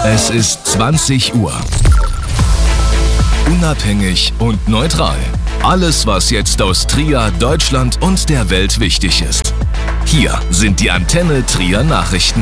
Es ist 20 Uhr. Unabhängig und neutral. Alles, was jetzt aus Trier, Deutschland und der Welt wichtig ist. Hier sind die Antenne Trier Nachrichten.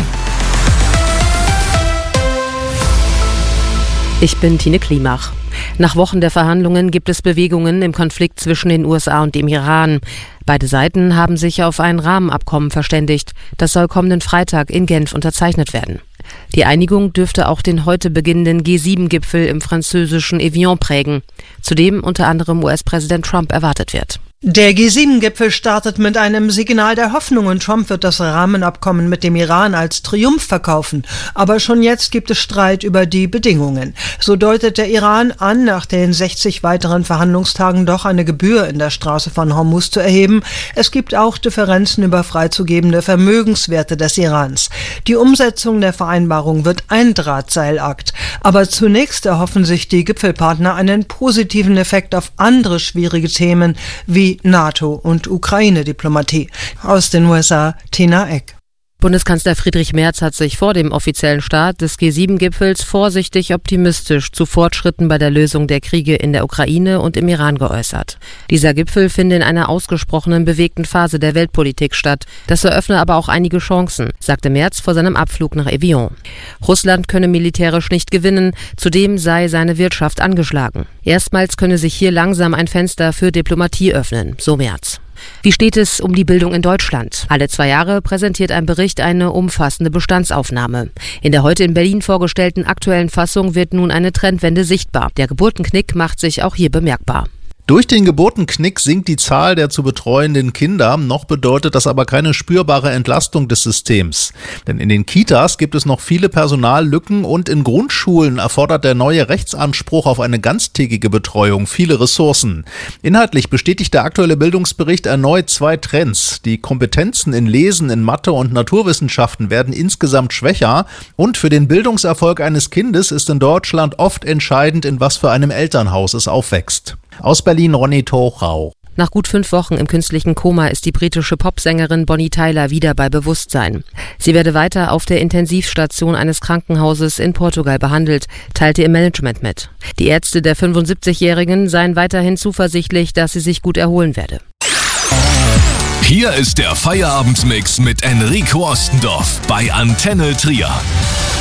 Ich bin Tine Klimach. Nach Wochen der Verhandlungen gibt es Bewegungen im Konflikt zwischen den USA und dem Iran. Beide Seiten haben sich auf ein Rahmenabkommen verständigt. Das soll kommenden Freitag in Genf unterzeichnet werden. Die Einigung dürfte auch den heute beginnenden G7-Gipfel im französischen Evian prägen, zu dem unter anderem US-Präsident Trump erwartet wird. Der G7-Gipfel startet mit einem Signal der Hoffnung und Trump wird das Rahmenabkommen mit dem Iran als Triumph verkaufen. Aber schon jetzt gibt es Streit über die Bedingungen. So deutet der Iran an, nach den 60 weiteren Verhandlungstagen doch eine Gebühr in der Straße von Hormuz zu erheben. Es gibt auch Differenzen über freizugebende Vermögenswerte des Irans. Die Umsetzung der Vereinbarung wird ein Drahtseilakt. Aber zunächst erhoffen sich die Gipfelpartner einen positiven Effekt auf andere schwierige Themen wie NATO- und Ukraine-Diplomatie. Aus den USA, Tina Eck. Bundeskanzler Friedrich Merz hat sich vor dem offiziellen Start des G7-Gipfels vorsichtig optimistisch zu Fortschritten bei der Lösung der Kriege in der Ukraine und im Iran geäußert. Dieser Gipfel finde in einer ausgesprochenen bewegten Phase der Weltpolitik statt. Das eröffne aber auch einige Chancen, sagte Merz vor seinem Abflug nach Evian. Russland könne militärisch nicht gewinnen, zudem sei seine Wirtschaft angeschlagen. Erstmals könne sich hier langsam ein Fenster für Diplomatie öffnen, so Merz. Wie steht es um die Bildung in Deutschland? Alle 2 Jahre präsentiert ein Bericht eine umfassende Bestandsaufnahme. In der heute in Berlin vorgestellten aktuellen Fassung wird nun eine Trendwende sichtbar. Der Geburtenknick macht sich auch hier bemerkbar. Durch den Geburtenknick sinkt die Zahl der zu betreuenden Kinder, noch bedeutet das aber keine spürbare Entlastung des Systems. Denn in den Kitas gibt es noch viele Personallücken und in Grundschulen erfordert der neue Rechtsanspruch auf eine ganztägige Betreuung viele Ressourcen. Inhaltlich bestätigt der aktuelle Bildungsbericht erneut 2 Trends. Die Kompetenzen in Lesen, in Mathe und Naturwissenschaften werden insgesamt schwächer und für den Bildungserfolg eines Kindes ist in Deutschland oft entscheidend, in was für einem Elternhaus es aufwächst. Aus Berlin Ronny Torau. Nach gut 5 Wochen im künstlichen Koma ist die britische Popsängerin Bonnie Tyler wieder bei Bewusstsein. Sie werde weiter auf der Intensivstation eines Krankenhauses in Portugal behandelt, teilte ihr Management mit. Die Ärzte der 75-Jährigen seien weiterhin zuversichtlich, dass sie sich gut erholen werde. Hier ist der Feierabendmix mit Enrico Ostendorf bei Antenne Trier.